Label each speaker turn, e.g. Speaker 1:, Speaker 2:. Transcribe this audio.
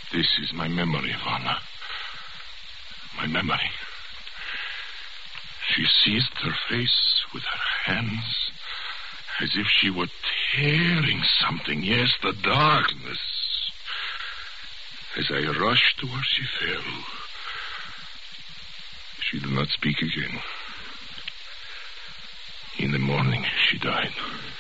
Speaker 1: This is my memory, Vanna. My memory. She seized her face with her hands as if she were tearing something. Yes, the darkness. As I rushed to her, she fell. She did not speak again. In the morning, she died.